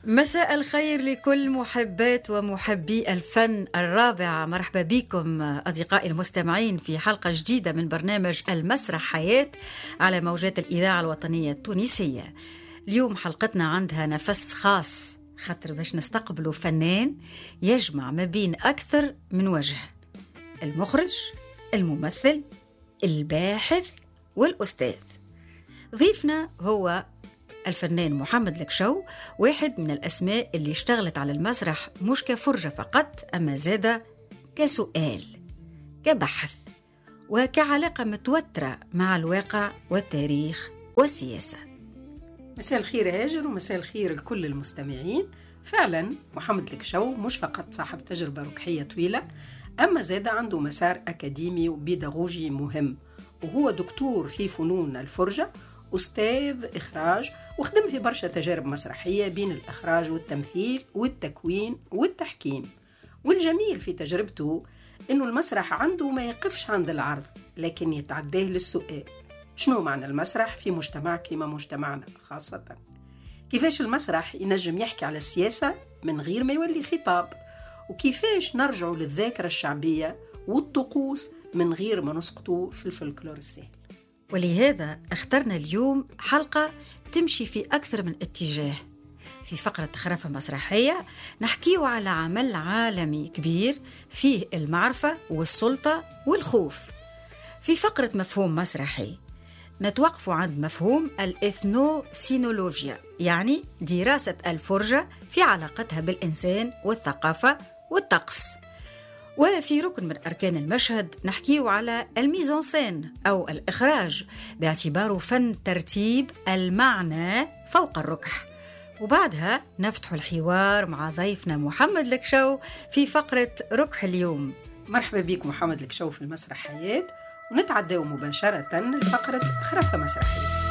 مساء الخير لكل محبات ومحبي الفن الرابع. مرحبا بكم أصدقائي المستمعين في حلقة جديدة من برنامج المسرح حياة على موجات الإذاعة الوطنية التونسية. اليوم حلقتنا عندها نفس خاص، خاطر باش نستقبلوا فنان يجمع ما بين أكثر من وجه: المخرج، الممثل، الباحث والأستاذ. ضيفنا هو الفنان محمد الكشو، واحد من الأسماء اللي اشتغلت على المسرح مش كفرجة فقط، أما زادة كسؤال، كبحث، وكعلاقة متوترة مع الواقع والتاريخ والسياسة. مساء الخير هاجر، ومساء الخير لكل المستمعين. فعلا محمد الكشو مش فقط صاحب تجربة ركحية طويلة، أما زادة عنده مسار أكاديمي وبيداغوجي مهم، وهو دكتور في فنون الفرجة، أستاذ إخراج، وخدم في برشا تجارب مسرحية بين الإخراج والتمثيل والتكوين والتحكيم. والجميل في تجربته إنه المسرح عنده ما يقفش عند العرض، لكن يتعداه للسؤال: شنو معنى المسرح في مجتمع كما مجتمعنا خاصة؟ كيفاش المسرح ينجم يحكي على السياسة من غير ما يولي خطاب؟ وكيفاش نرجعوا للذاكرة الشعبية والطقوس من غير ما نسقطوا في الفلكلور السهل؟ ولهذا اخترنا اليوم حلقة تمشي في أكثر من اتجاه. في فقرة خرافة مسرحية نحكيه على عمل عالمي كبير فيه المعرفة والسلطة والخوف. في فقرة مفهوم مسرحي نتوقف عند مفهوم الإثنوسينولوجيا، يعني دراسة الفرجة في علاقتها بالإنسان والثقافة والطقس. وفي ركن من أركان المشهد نحكيه على الميزانسين أو الإخراج، باعتباره فن ترتيب المعنى فوق الركح. وبعدها نفتح الحوار مع ضيفنا محمد الكشو في فقرة ركح اليوم. مرحبا بك محمد الكشو في المسرح حياة، ونتعداو مباشرة لفقرة خرافة مسرحية.